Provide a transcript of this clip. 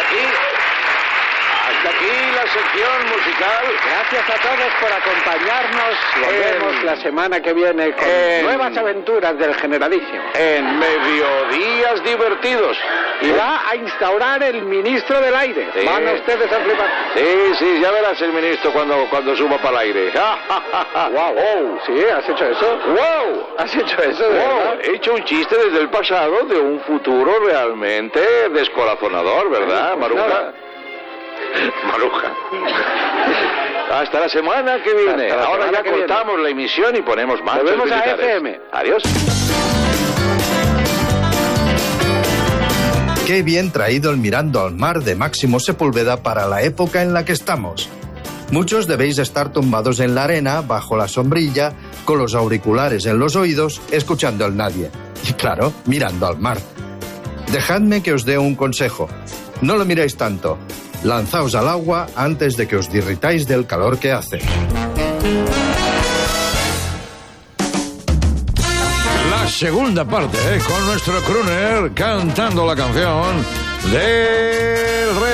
Hasta aquí la sección musical. Gracias a todos por acompañarnos. Volvemos la semana que viene con nuevas aventuras del Generalísimo. En Mediodías Divertidos. Y va a instaurar el ministro del aire. Sí. Van ustedes a flipar. Sí, ya verás el ministro cuando suba para el aire. Wow. Oh, sí, ¿has hecho eso? Wow. ¿Has hecho eso? ¿De verdad? He hecho un chiste desde el pasado de un futuro realmente descorazonador, ¿verdad, Maruja? Maruja. Hasta la semana que viene. Ahora ya cortamos la emisión y ponemos más. Nos vemos a FM. Adiós. Qué bien traído el Mirando al Mar de Máximo Sepúlveda para la época en la que estamos. Muchos debéis estar tumbados en la arena, bajo la sombrilla, con los auriculares en los oídos, escuchando al nadie. Y claro, mirando al mar. Dejadme que os dé un consejo. No lo miréis tanto. Lanzaos al agua antes de que os derritáis del calor que hace. La segunda parte, con nuestro crooner cantando la canción del